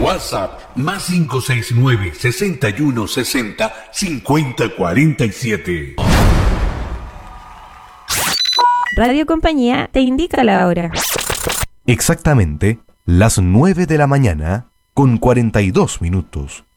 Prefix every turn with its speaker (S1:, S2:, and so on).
S1: WhatsApp más 569-6160-5047.
S2: Radio Compañía te indica la hora.
S3: Exactamente las 9 de la mañana con 42 minutos.